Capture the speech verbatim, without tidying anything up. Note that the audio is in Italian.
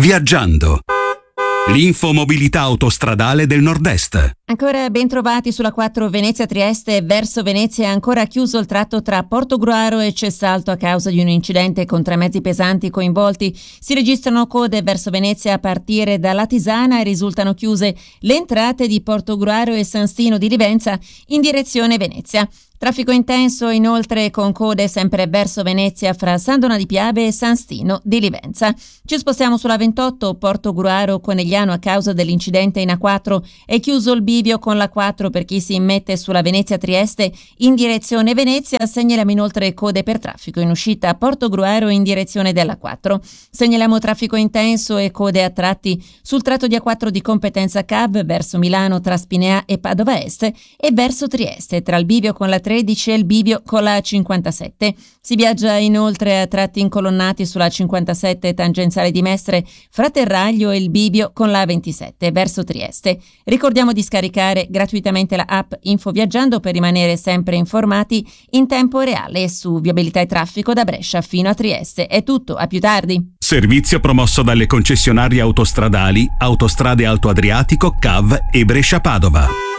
Viaggiando. L'infomobilità autostradale del Nord-Est. Ancora ben trovati sulla quattro Venezia-Trieste. Verso Venezia è ancora chiuso il tratto tra Portogruaro e Cessalto a causa di un incidente con tre mezzi pesanti coinvolti. Si registrano code verso Venezia a partire da Latisana e risultano chiuse le entrate di Portogruaro e San Stino di Livenza in direzione Venezia. Traffico intenso inoltre con code sempre verso Venezia fra San Donà di Piave e San Stino di Livenza. Ci spostiamo sulla ventotto Portogruaro Conegliano a causa dell'incidente in A quattro. È chiuso il bivio con l'A quattro per chi si immette sulla Venezia-Trieste in direzione Venezia. Segnaliamo inoltre code per traffico in uscita a Portogruaro in direzione dell'A quattro. Segnaliamo traffico intenso e code a tratti sul tratto di A quattro di competenza C A V verso Milano tra Spinea e Padova Est e verso Trieste tra il bivio con la tredici e il bivio con la cinquantasette. Si viaggia inoltre a tratti incolonnati sulla cinquantasette tangenziale di Mestre fra Terraglio e il bivio con la ventisette verso Trieste. Ricordiamo di scaricare gratuitamente la app Info Viaggiando per rimanere sempre informati in tempo reale su viabilità e traffico da Brescia fino a Trieste. È tutto, a più tardi. Servizio promosso dalle concessionarie autostradali Autostrade Alto Adriatico, C A V e Brescia Padova.